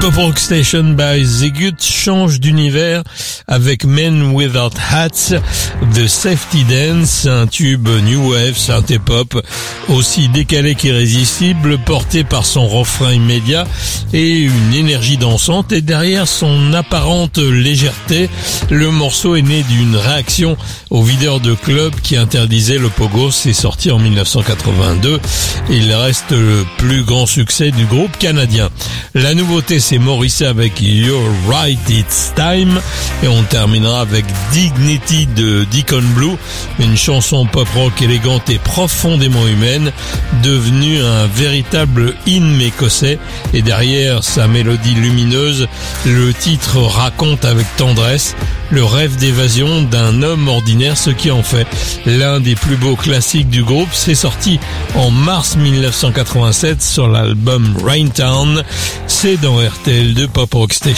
Pop Rock Station by The Gut change d'univers avec Men Without Hats, The Safety Dance, un tube new wave, synthé pop, aussi décalé qu'irrésistible, porté par son refrain immédiat et une énergie dansante. Et derrière son apparente légèreté, le morceau est né d'une réaction aux videurs de club qui interdisaient le pogo. C'est sorti en 1982. Il reste le plus grand succès du groupe canadien. La nouveauté, c'est Morrissey avec You're Right It's Time, et on terminera avec Dignity de Deacon Blue, une chanson pop rock élégante et profondément humaine, devenue un véritable hymne écossais. Et derrière sa mélodie lumineuse, le titre raconte avec tendresse le rêve d'évasion d'un homme ordinaire, ce qui en fait l'un des plus beaux classiques du groupe. C'est sorti en mars 1987 sur l'album Raintown. C'est dans RTL2 Pop Rock Station.